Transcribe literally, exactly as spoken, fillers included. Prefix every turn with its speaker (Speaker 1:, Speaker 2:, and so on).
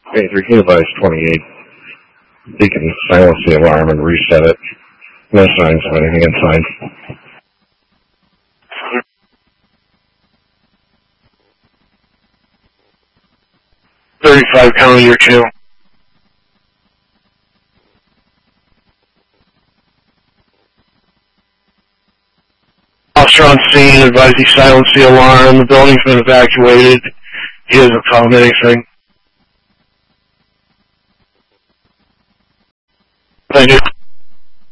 Speaker 1: Hey, three advise twenty-eight. Beacon, silence the alarm and reset it. No signs of anything inside.
Speaker 2: thirty-five county year two. Officer on scene, advise he silence the alarm. The building's been evacuated. He hasn't found anything. Thank you.